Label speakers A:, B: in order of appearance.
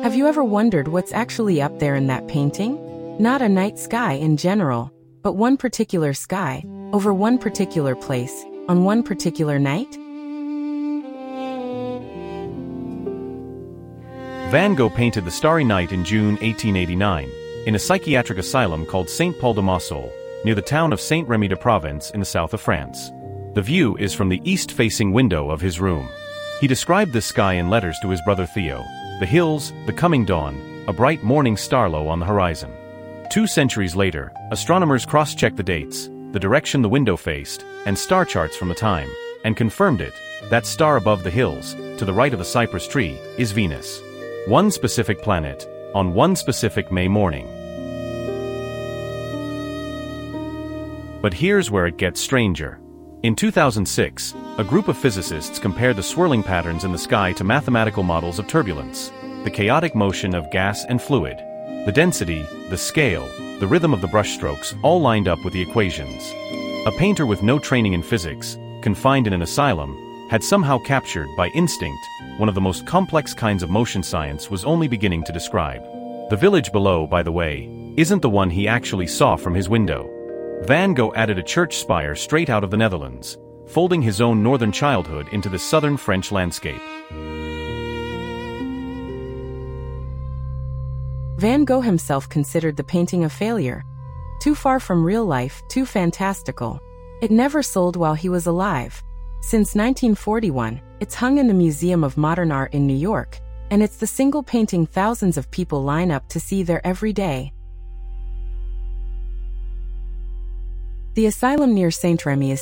A: Have you ever wondered what's actually up there in that painting? Not a night sky in general, but one particular sky, over one particular place, on one particular night?
B: Van Gogh painted the Starry Night in June 1889, in a psychiatric asylum called Saint-Paul-de-Mausole, near the town of Saint-Rémy-de-Provence in the south of France. The view is from the east-facing window of his room. He described the sky in letters to his brother Theo: the hills, the coming dawn, a bright morning starlow on the horizon. 2 centuries later, astronomers cross-checked the dates, the direction the window faced, and star charts from the time, and confirmed it. That star above the hills, to the right of the cypress tree, is Venus. One specific planet, on one specific May morning. But here's where it gets stranger. In 2006, a group of physicists compared the swirling patterns in the sky to mathematical models of turbulence, the chaotic motion of gas and fluid, the density, the scale, the rhythm of the brushstrokes, all lined up with the equations. A painter with no training in physics, confined in an asylum, had somehow captured, by instinct, one of the most complex kinds of motion science was only beginning to describe. The village below, by the way, isn't the one he actually saw from his window. Van Gogh added a church spire straight out of the Netherlands, folding his own northern childhood into the southern French landscape.
A: Van Gogh himself considered the painting a failure. Too far from real life, too fantastical. It never sold while he was alive. Since 1941, it's hung in the Museum of Modern Art in New York, and it's the single painting thousands of people line up to see there every day. The asylum near Saint-Rémy is